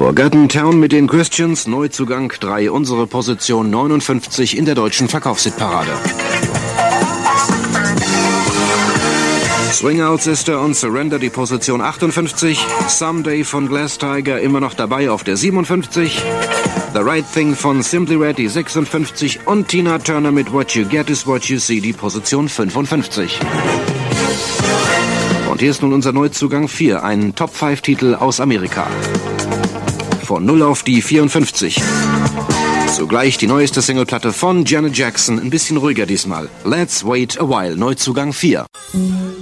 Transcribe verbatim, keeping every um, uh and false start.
Forgotten Town mit den Christians, Neuzugang drei, unsere Position neunundfünfzig in der deutschen Verkaufshitparade. Swing Out Sister und Surrender die Position achtundfünfzig, Someday von Glass Tiger immer noch dabei auf der siebenundfünfzig, The Right Thing von Simply Red die sechsundfünfzig und Tina Turner mit What You Get Is What You See die Position fünfundfünfzig. Und hier ist nun unser Neuzugang vier, ein Top fünf Titel aus Amerika. Von null auf die vierundfünfzig. Zugleich die neueste Singleplatte von Janet Jackson, ein bisschen ruhiger diesmal. Let's Wait a While, Neuzugang vier.